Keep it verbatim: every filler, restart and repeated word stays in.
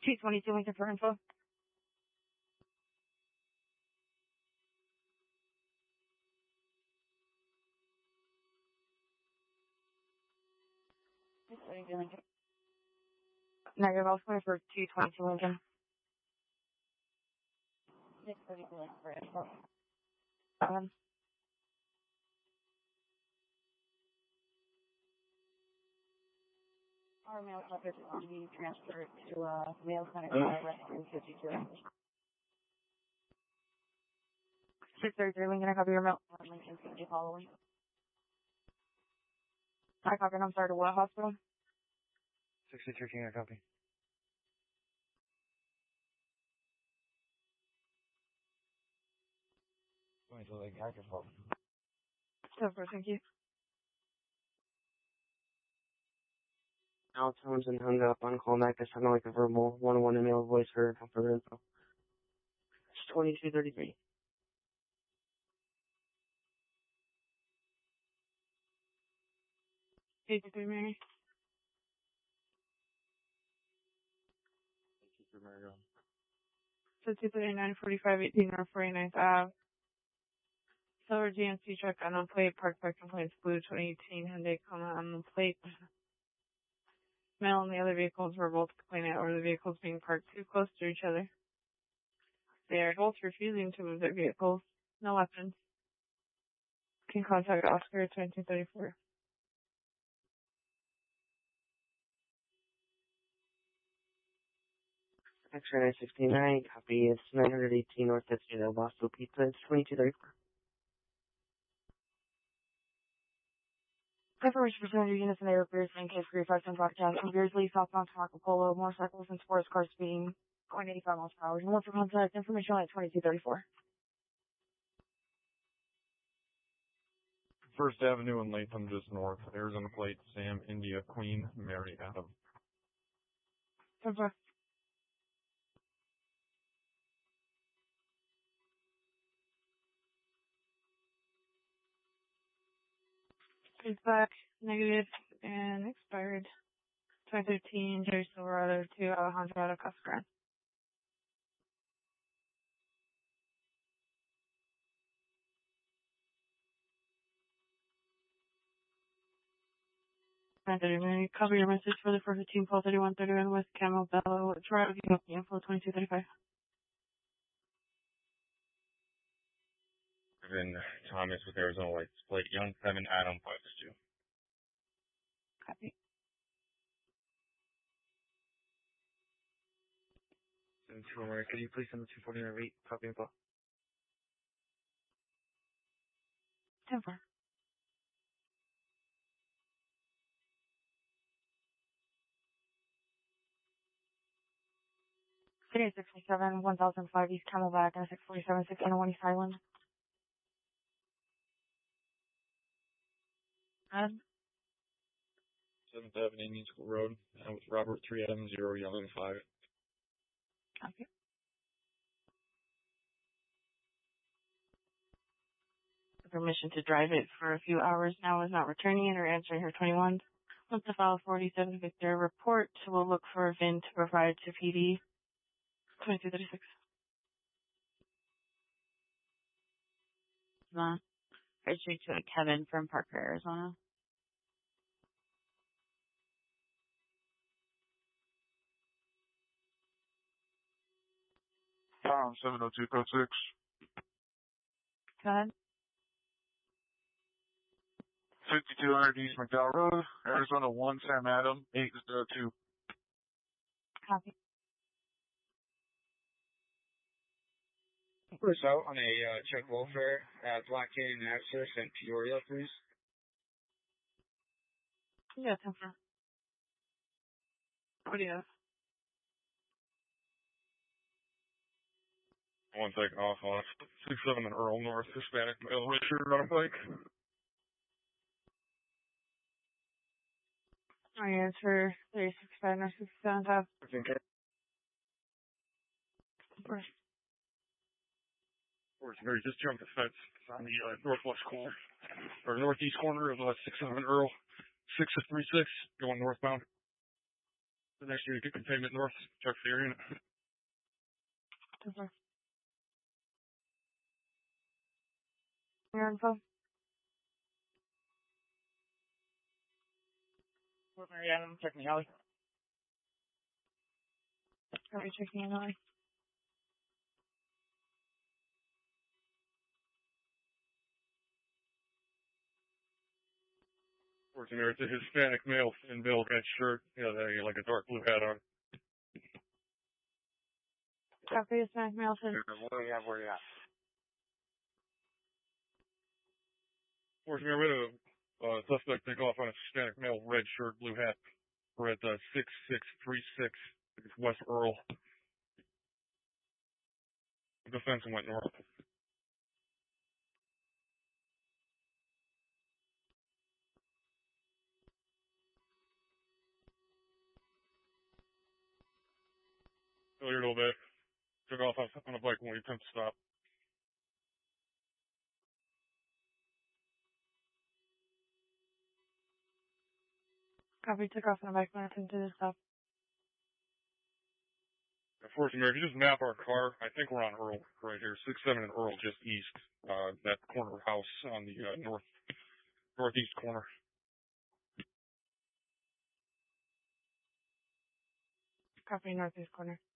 two twenty-two Lincoln for info. six thirty-two Lincoln. Negative, I was going for two twenty-two Lincoln. six thirty-two Lincoln for info. Um, our mail coverage is to be transferred to uh, mail clinic uh, rescue fifty-two. six thirty-three Lincoln, I copy your mail. Lincoln fifty following. I copy, and I'm sorry, to what hospital? sixty-three King, I copy. Wait till they I can follow. So, thank you. Now tones and hung up on call back. I sounded like a verbal one-on-one email voice for further info. It's twenty-two thirty-three. eighty-three Mary. eighty-three Mary. So two thirty-nine forty-five eighteen North forty-ninth Ave. Silver G M C truck unknown plate, parked by complaints blue twenty eighteen Hyundai Kona unknown plate. Male and the other vehicles were both complaining over the vehicles being parked too close to each other. They are both refusing to move their vehicles. No weapons. Can contact Oscar twenty-two thirty-four. X-ray nine sixty-nine, copy. It's nine eighteen North Fifth Del Boston Pizza. It's twenty-two thirty-four. Preparation for two hundred units in the repairs in case three five ten podcast from Beardsley, southbound to Marco Polo, motorcycles and sports cars speeding going eighty-five miles per hour. More for contact information at twenty-two thirty-four. First Avenue and Latham just north. Arizona plate, Sam, India, Queen, Mary, Adam. Over. It's back, negative, and expired. twenty thirteen Jerry Silverado to Alejandro out of Casa Grande. nine thirty, cover your message for the four fifteen twelve thirty-one thirty-one West Camel Bello. Try to give the info twenty-two thirty-five. Then Thomas with Arizona Lights plate, Young seven, Adam five two. Copy. seven two one, could you please send the two forty-nine rate copy info? ten four. City sixty-seven, one thousand five East Camelback, and six forty-seven, six oh one East Highland. And seventh Avenue, Indian School Road, and with Robert three Adam zero, Young five. copy. Permission to drive it for a few hours now is not returning it or answering her twenty-ones. Once the file forty-seven Victor report, we'll look for a V I N to provide to P D. twenty-two thirty-six. Uh, Registry to Kevin from Parker, Arizona. Tom seven oh two code six. Go ahead. fifty-two hundred East McDowell Road, Arizona one, Sam Adam, eight oh two. Copy. First out on a uh, check welfare at Black Canyon Access in Peoria, please. Yeah, ten four. What do you have? One second off on six seven and Earl North, Hispanic male, Richard on a bike. I answer thirty-six five nine six seven five. Okay. Or just jumped the fence on the uh, northwest corner, or northeast corner of uh, six seven Earl, six three six, going northbound. The next unit, get containment north. Check for your unit. Super. Your info. Fort Marianna, check the alley. Are we checking in alley? Working there, it's a Hispanic male, thin bill, red shirt, you know, they like a dark blue hat on. Copy, Hispanic male, says. What do you have? Where you at? Working there with a uh, suspect take off on a Hispanic male, red shirt, blue hat. We're at uh, six six three six, it's West Earl. The fence went north. Earlier a little bit. Took off on a bike when we attempt to stop. Copy, took off on a bike when I attempted to stop. Unfortunately, if you just map our car, I think we're on Earl right here, six seven and Earl just east, uh, that corner house on the uh, north northeast corner. Copy, northeast corner.